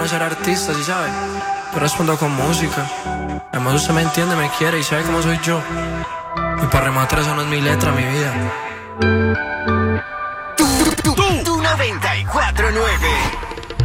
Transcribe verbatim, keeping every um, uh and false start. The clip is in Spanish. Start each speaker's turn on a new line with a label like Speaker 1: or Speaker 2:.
Speaker 1: no ser artista, ¿sí sabes? Pero respondo con música. Además usted me entiende, me quiere y sabe cómo soy yo. Y para rematar eso no es mi letra, mi vida.
Speaker 2: Tú, tú, tú, tú noventa y cuatro nueve.